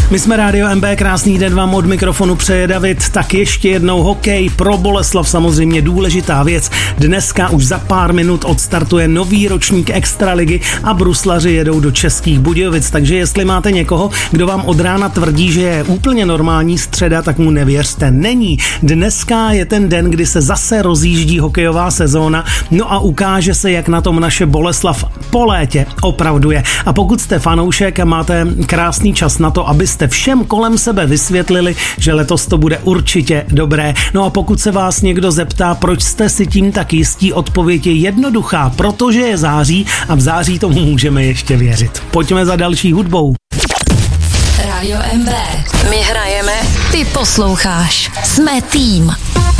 My jsme Rádio MB, krásný den vám od mikrofonu přeje David. Tak ještě jednou hokej pro Boleslav, samozřejmě důležitá věc. Dneska už za pár minut odstartuje nový ročník Extraligy a bruslaři jedou do Českých Budějovic, takže jestli máte někoho, kdo vám od rána tvrdí, že je úplně normální středa, tak mu nevěřte. Není. Dneska je ten den, kdy se zase rozjíždí hokejová sezóna, no a ukáže se, jak na tom naše Boleslav po létě opravdu je. A pokud jste fanoušek a máte krásný čas na to, abyste všem kolem sebe vysvětlili, že letos to bude určitě dobré. No a pokud se vás někdo zeptá, proč jste si tím tak jistí, odpověď je jednoduchá, protože je září a v září tomu můžeme ještě věřit. Pojďme za další hudbou. Rádio MB. My hrajeme, ty posloucháš. Jsme tým.